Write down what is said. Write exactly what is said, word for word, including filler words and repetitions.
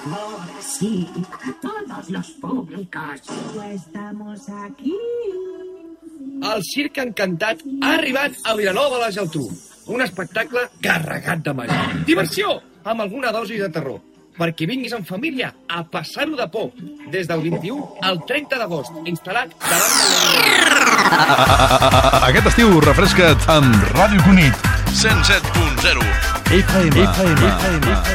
Ahora sí, a todos los públicos. Estamos aquí. El Circ Encantat ha arribat a Vilanova de la Geltrú. Un espectacle carregat de màgia. Diversió, amb alguna dosi de terror. Perquè vinguis en família a passar-ho de por. Des del vint-i-u al trenta d'agost, instal·lat davant de la... Aquest estiu refresca't amb Ràdio Cunit. cent set punt zero F M.